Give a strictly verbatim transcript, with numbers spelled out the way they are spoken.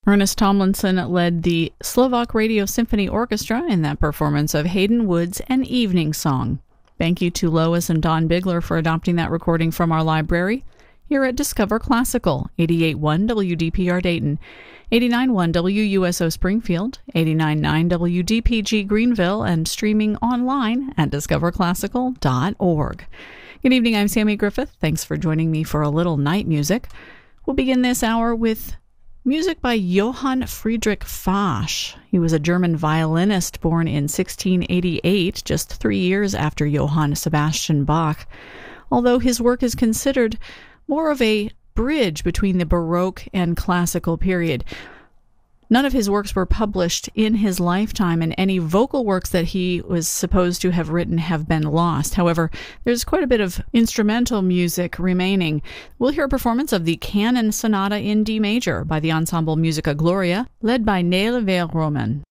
Ernest Tomlinson led the Slovak Radio Symphony Orchestra in that performance of Hayden Wood's An Evening Song. Thank you to Lois and Don Bigler for adopting that recording from our library here at Discover Classical, eighty-eight point one W D P R Dayton, eighty-nine point one W U S O Springfield, eighty-nine point nine W D P G Greenville, and streaming online at discover classical dot org. Good evening, I'm Sammy Griffith. Thanks for joining me for a little night music. We'll begin this hour with music by Johann Friedrich Fasch. He was a German violinist born in sixteen eighty-eight, just three years after Johann Sebastian Bach. Although his work is considered more of a bridge between the Baroque and classical period. None of his works were published in his lifetime, and any vocal works that he was supposed to have written have been lost. However, there's quite a bit of instrumental music remaining. We'll hear a performance of the Canon Sonata in D major by the ensemble Musica Gloria, led by Nele Veil-Roman.